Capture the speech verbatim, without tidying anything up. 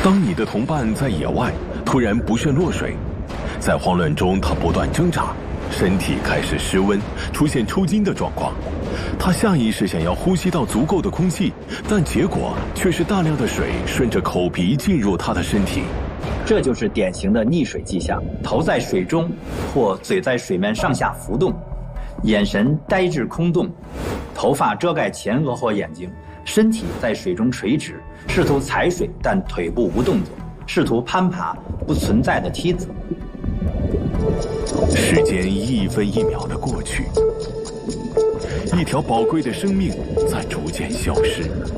当你的同伴在野外突然不慎落水，在慌乱中他不断挣扎，身体开始失温，出现抽筋的状况。他下意识想要呼吸到足够的空气，但结果却是大量的水顺着口鼻进入他的身体。 这就是典型的溺水迹象，头在水中或嘴在水面上下浮动，眼神呆滞空洞，头发遮盖前额或眼睛，身体在水中垂直，试图踩水但腿部无动作，试图攀爬不存在的梯子。 时间一分一秒的过去，一条宝贵的生命在逐渐消失。